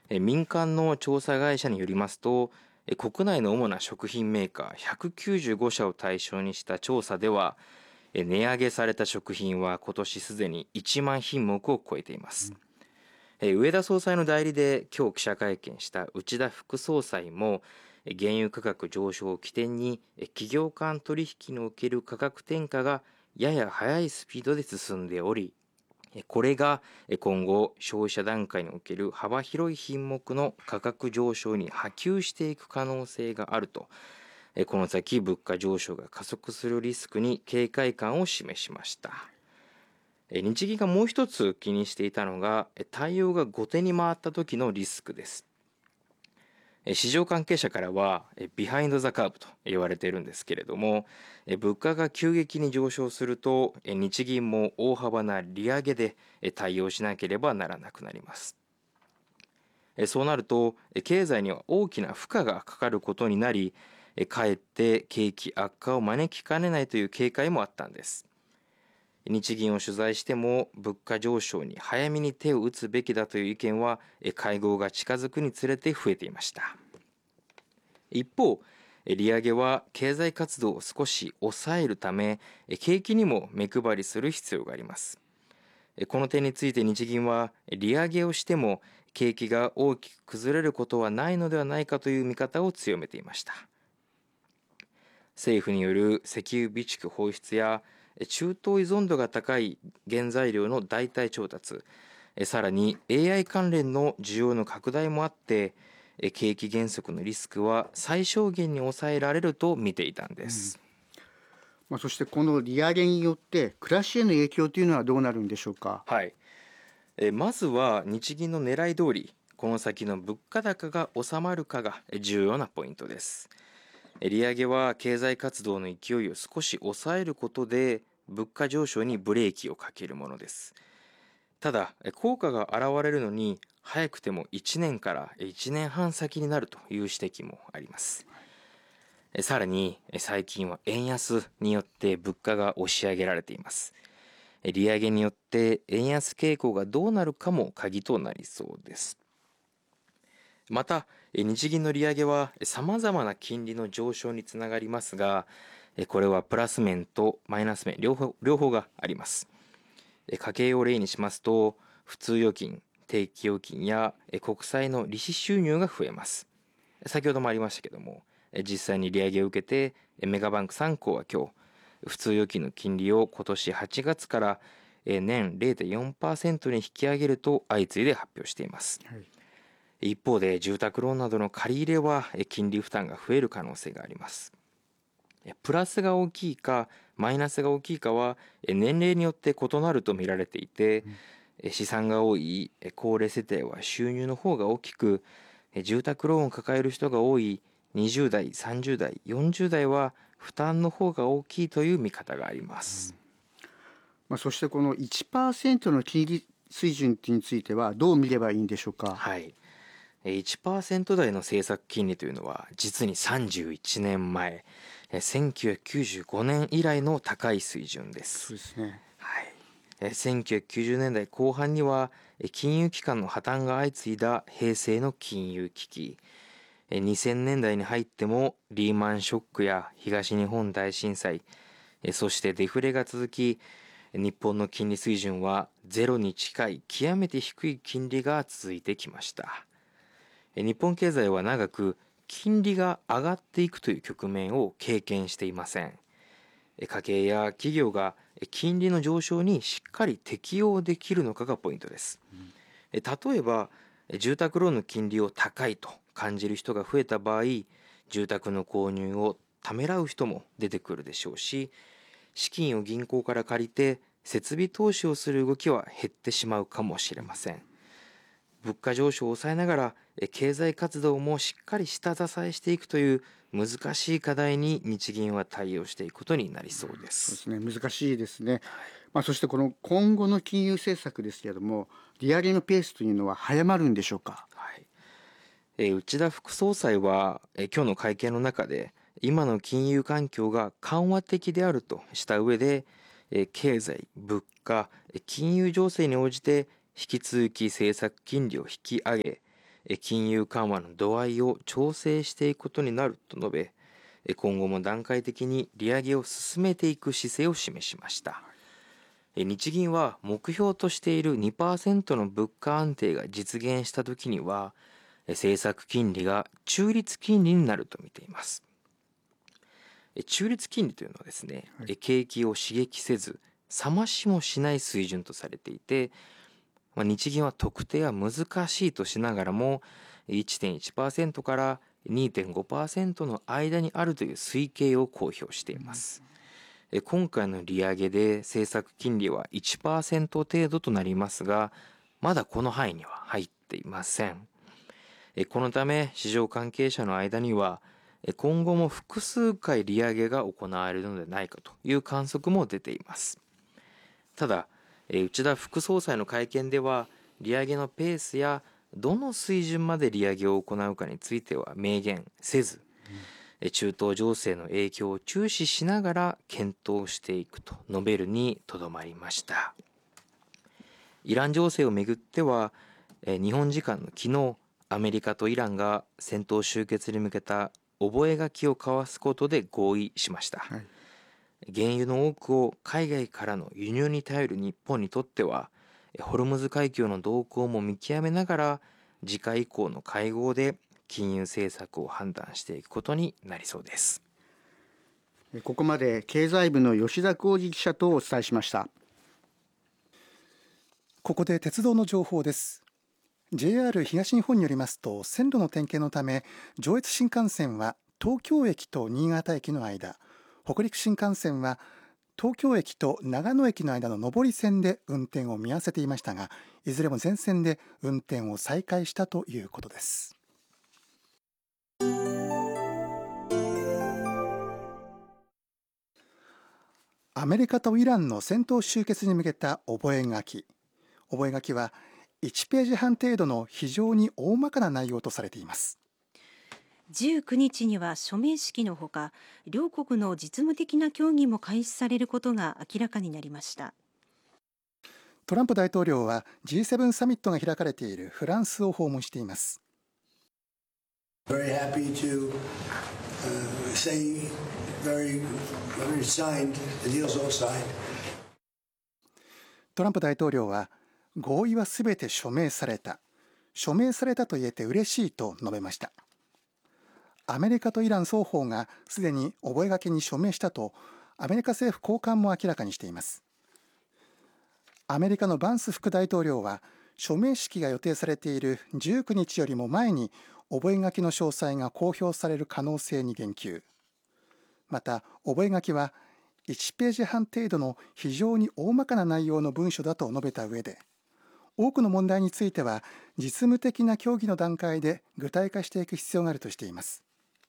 民間の調査会社によりますと、国内の主な食品メーカー195社を対象にした調査では、値上げされた食品は今年すでに1万品目を超えています。植田総裁の代理で今日記者会見した内田副総裁も、原油価格上昇を起点に企業間取引における価格転嫁がやや速いスピードで進んでおり、これが今後消費者段階における幅広い品目の価格上昇に波及していく可能性があると、この先物価上昇が加速するリスクに警戒感を示しました。日銀がもう一つ気にしていたのが対応が後手に回った時のリスクです。市場関係者からはビハインドザカーブと言われているんですけれども、物価が急激に上昇すると日銀も大幅な利上げで対応しなければならなくなります。そうなると経済には大きな負荷がかかることになり、かえって景気悪化を招きかねないという警戒もあったんです。日銀を取材しても物価上昇に早めに手を打つべきだという意見は会合が近づくにつれて増えていました。一方、利上げは経済活動を少し抑えるため景気にも目配りする必要があります。この点について日銀は利上げをしても景気が大きく崩れることはないのではないかという見方を強めていました。政府による石油備蓄放出や中東依存度が高い原材料の代替調達、さらに AI 関連の需要の拡大もあって景気減速のリスクは最小限に抑えられると見ていたんです。 そしてこの利上げによって暮らしへの影響というのはどうなるんでしょうか。 はい、まずは日銀の狙い通りこの先の物価高が収まるかが重要なポイントです。利上げは経済活動の勢いを少し抑えることで物価上昇にブレーキをかけるものです。ただ効果が現れるのに早くても1年から1年半先になるという指摘もあります。さらに最近は円安によって物価が押し上げられています。利上げによって円安傾向がどうなるかも鍵となりそうです。また日銀の利上げは様々な金利の上昇につながりますが、これはプラス面とマイナス面両方があります。家計を例にしますと普通預金、定期預金や国債の利子収入が増えます。先ほどもありましたけども、実際に利上げを受けてメガバンク3行は今日普通預金の金利を今年8月から年 0.4% に引き上げると相次いで発表しています。はい、一方で住宅ローンなどの借り入れは金利負担が増える可能性があります。プラスが大きいかマイナスが大きいかは年齢によって異なると見られていて、資産が多い高齢世帯は収入の方が大きく、住宅ローンを抱える人が多い20代、30代、40代は負担の方が大きいという見方があります。 そしてこの 1% の金利水準についてはどう見ればいいんでしょうか。 はい、1% 台の政策金利というのは実に31年前1995年以来の高い水準です。 そうですね。 はい、1990年代後半には金融機関の破綻が相次いだ平成の金融危機、2000年代に入ってもリーマンショックや東日本大震災、そしてデフレが続き、日本の金利水準はゼロに近い極めて低い金利が続いてきました。日本経済は長く金利が上がっていくという局面を経験していません。家計や企業が金利の上昇にしっかり適応できるのかがポイントです。例えば住宅ローンの金利を高いと感じる人が増えた場合、住宅の購入をためらう人も出てくるでしょうし、資金を銀行から借りて設備投資をする動きは減ってしまうかもしれません。物価上昇を抑えながら経済活動もしっかり下支えしていくという難しい課題に日銀は対応していくことになりそうです。 そうですね、難しいですね。そしてこの今後の金融政策ですけれども、利上げのペースというのは早まるんでしょうか。 はい、内田副総裁は今日の会見の中で今の金融環境が緩和的であるとした上で、経済、物価、金融情勢に応じて引き続き政策金利を引き上げ、 金融緩和の度合いを調整していくことになると述べ、今後も段階的に利上げを進めていく姿勢を示しました。日銀は目標としている 2% の物価安定が実現したときには、政策金利が中立金利になると見ています。中立金利というのはですね、景気を刺激せず冷ましもしない水準とされていて、日銀は特定は難しいとしながらも 1.1% から 2.5% の間にあるという推計を公表しています。今回の利上げで政策金利は 1% 程度となりますが、まだこの範囲には入っていません。このため市場関係者の間には、今後も複数回利上げが行われるのではないかという観測も出ています。ただ、内田副総裁の会見では、利上げのペースやどの水準まで利上げを行うかについては明言せず、中東情勢の影響を注視しながら検討していくと述べるにとどまりました。イラン情勢をめぐっては、日本時間の昨日、アメリカとイランが戦闘終結に向けた覚書を交わすことで合意しました。原油の多くを海外からの輸入に頼る日本にとっては、ホルムズ海峡の動向も見極めながら、次回以降の会合で金融政策を判断していくことになりそうです。 ここまで経済部の吉田浩二記者とお伝えしました。 ここで鉄道の情報です。JR 東日本によりますと、線路の点検のため上越新幹線は東京駅と新潟駅の間、北陸新幹線は東京駅と長野駅の間の上り線で運転を見合わせていましたが、いずれも全線で運転を再開したということです。アメリカとイランの戦闘終結に向けた覚書。覚書は1ページ半程度の非常に大まかな内容とされています。 19日には署名式のほか、両国の実務的な協議も開始されることが明らかになりました。 トランプ大統領は G7 サミットが開かれているフランスを訪問しています。トランプ大統領は、合意はすべて署名されたと言えて嬉しいと述べました。アメリカとイラン双方がすでに覚書に署名したとアメリカ政府高官も明らかにしています。アメリカのバンス副大統領は、署名式が予定されている19日よりも前に覚書の詳細が公表される可能性に言及。また覚書は1ページ半程度の非常に大まかな内容の文書だと述べた上で、多くの問題については実務的な協議の段階で具体化していく必要があるとしています。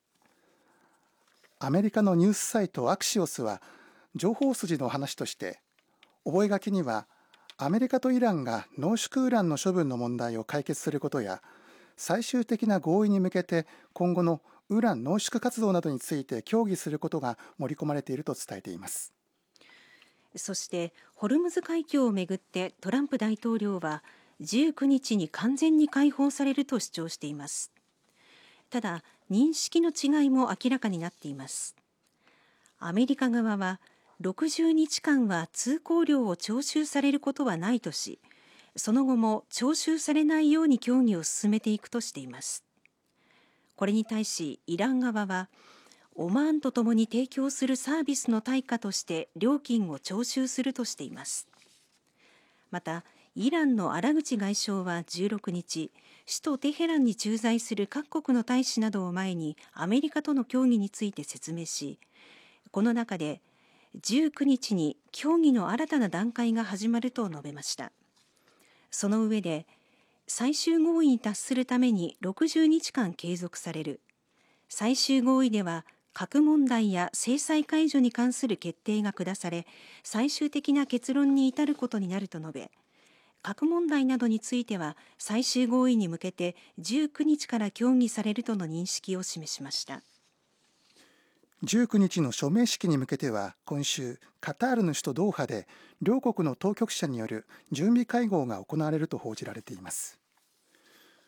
アメリカのニュースサイトアクシオスは、情報筋の話として、覚書にはアメリカとイランが濃縮ウランの処分の問題を解決することや、最終的な合意に向けて今後のウラン濃縮活動などについて協議することが盛り込まれていると伝えています。 そしてホルムズ海峡をめぐってトランプ大統領は19日に完全に解放されると主張しています。ただ認識の違いも明らかになっています。アメリカ側は60日間は通行料を徴収されることはないとし、その後も徴収されないように協議を進めていくとしています。これに対しイラン側は、オマーンとともに提供するサービスの対価として料金を徴収するとしています。またイランのアラグチ外相は16日、首都テヘランに駐在する各国の大使などを前にアメリカとの協議について説明し、この中で19日に協議の新たな段階が始まると述べました。その上で、最終合意に達するために60日間継続される。最終合意では核問題や制裁解除に関する決定が下され、最終的な結論に至ることになると述べ、核問題などについては最終合意に向けて19日から協議されるとの認識を示しました。 19日の署名式に向けては、今週カタールの首都ドーハで両国の当局者による準備会合が行われると報じられています。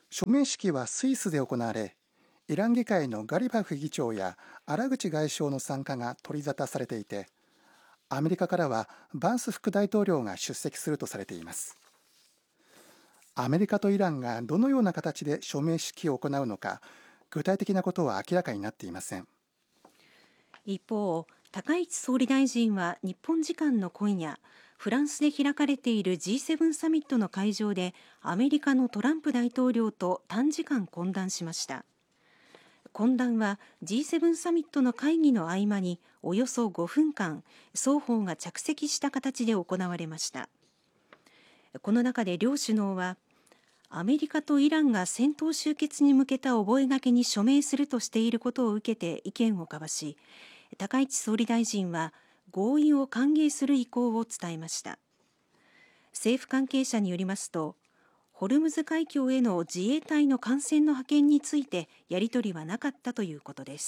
署名式はスイスで行われ、イラン議会のガリバフ議長や荒口外相の参加が取り沙汰されていて、アメリカからはバンス副大統領が出席するとされています。アメリカとイランがどのような形で署名式を行うのか、具体的なことは明らかになっていません。 一方、高市総理大臣は日本時間の今夜、フランスで開かれている G7 サミットの会場でアメリカのトランプ大統領と短時間懇談しました。懇談は G7 サミットの会議の合間におよそ5分間、双方が着席した形で行われました。この中で両首脳は、アメリカとイランが戦闘終結に向けた覚書に署名するとしていることを受けて意見を交わし、高市総理大臣は合意を歓迎する意向を伝えました。政府関係者によりますと、ホルムズ海峡への自衛隊の艦船の派遣についてやり取りはなかったということです。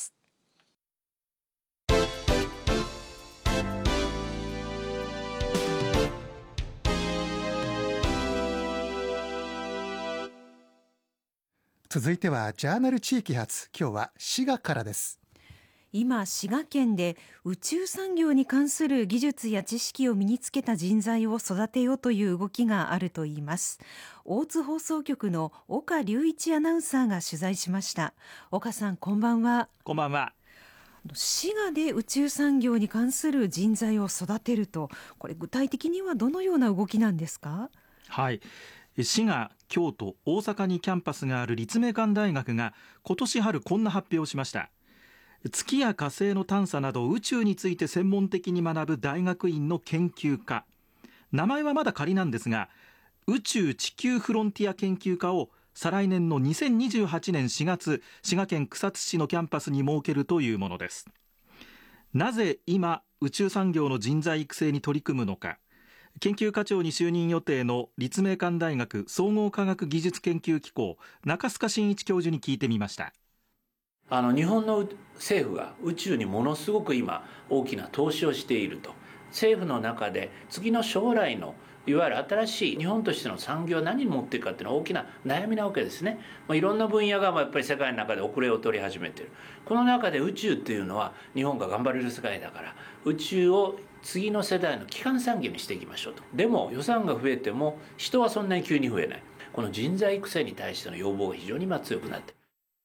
続いてはジャーナル地域発、今日は滋賀からです。 今、滋賀県で宇宙産業に関する技術や知識を身につけた人材を育てようという動きがあるといいます。大津放送局の岡隆一アナウンサーが取材しました。岡さん、こんばんは。 こんばんは。 滋賀で宇宙産業に関する人材を育てると、これ具体的にはどのような動きなんですか？ はい、滋賀、京都、大阪にキャンパスがある立命館大学が今年春こんな発表をしました。月や火星の探査など宇宙について専門的に学ぶ大学院の研究科、名前はまだ仮なんですが、宇宙地球フロンティア研究科を再来年の2028年4月、滋賀県草津市のキャンパスに設けるというものです。なぜ今宇宙産業の人材育成に取り組むのか、研究課長に就任予定の立命館大学総合科学技術研究機構中須賀真一教授に聞いてみました。 日本の政府が宇宙にものすごく今大きな投資をしていると。政府の中で次の将来のいわゆる新しい日本としての産業を何に持っていくかっていうのは大きな悩みなわけですね。いろんな分野がやっぱり世界の中で遅れを取り始めている。この中で宇宙っていうのは日本が頑張れる世界だから、宇宙を次の世代の基幹産業にしていきましょうと。でも予算が増えても人はそんなに急に増えない。この人材育成に対しての要望が非常に強くなっている。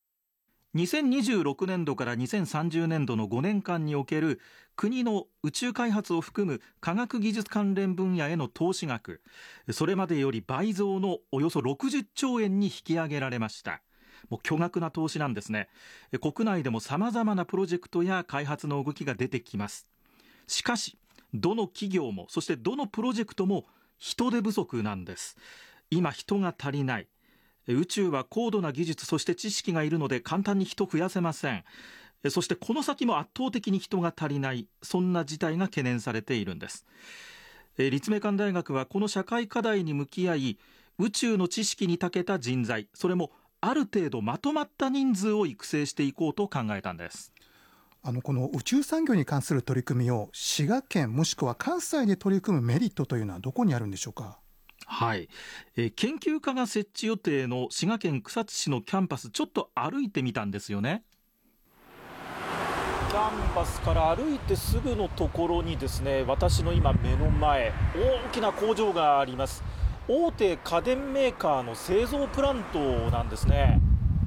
2026年度から2030年度の5年間における国の宇宙開発を含む科学技術関連分野への投資額、それまでより倍増のおよそ60兆円に引き上げられました。もう巨額な投資なんですね。国内でも様々なプロジェクトや開発の動きが出てきます。しかしどの企業もそしてどのプロジェクトも人手不足なんです。今人が足りない。宇宙は高度な技術そして知識がいるので簡単に人増やせません。そしてこの先も圧倒的に人が足りない、そんな事態が懸念されているんです。立命館大学はこの社会課題に向き合い、宇宙の知識に長けた人材、それもある程度まとまった人数を育成していこうと考えたんです。 この宇宙産業に関する取り組みを滋賀県もしくは関西で取り組むメリットというのはどこにあるんでしょうか？ はい、研究科が設置予定の滋賀県草津市のキャンパス、ちょっと歩いてみたんですよね。キャンパスから歩いてすぐのところにですね、私の今目の前、大きな工場があります。大手家電メーカーの製造プラントなんですね。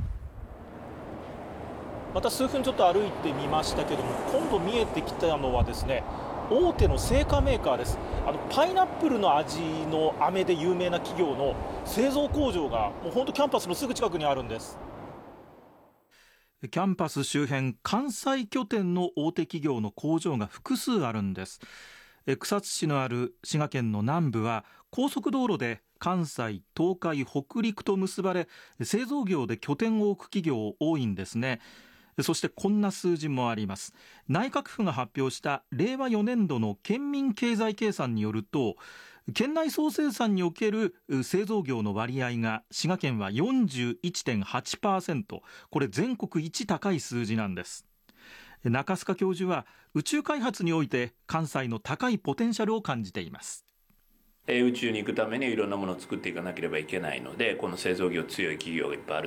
また数分ちょっと歩いてみましたけども、今度見えてきたのはですね、大手の製菓メーカーです。パイナップルの味の飴で有名な企業の製造工場がもう本当キャンパスのすぐ近くにあるんです。キャンパス周辺、関西拠点の大手企業の工場が複数あるんです。草津市のある滋賀県の南部は高速道路で関西、東海、北陸と結ばれ、製造業で拠点を置く企業多いんですね。そしてこんな数字もあります。内閣府が発表した令和4年度の県民経済計算によると、県内総生産における製造業の割合が滋賀県は 41.8%、 これ全国一高い数字なんです。中須賀教授は宇宙開発において関西の高いポテンシャルを感じています。 宇宙に行くためにいろんなものを作っていかなければいけないので、この製造業強い企業がいっぱいある。